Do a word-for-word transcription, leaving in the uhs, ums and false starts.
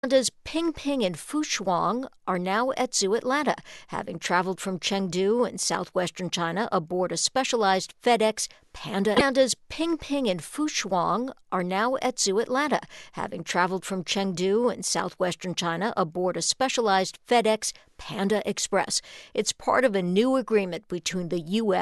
Pandas Ping Ping and Fushuang are now at Zoo Atlanta, having traveled from Chengdu in southwestern China aboard a specialized FedEx Panda. Pandas Ping Ping and Fushuang are now at Zoo Atlanta, having traveled from Chengdu in southwestern China aboard a specialized FedEx Panda Express. It's part of a new agreement between the U S